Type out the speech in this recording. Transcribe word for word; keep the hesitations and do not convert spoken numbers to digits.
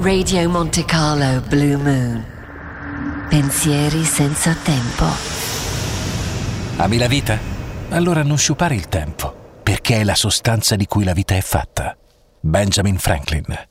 Radio Monte Carlo Blue Moon. Pensieri senza tempo. Ami la vita? Allora non sciupare il tempo, perché è la sostanza di cui la vita è fatta. Benjamin Franklin.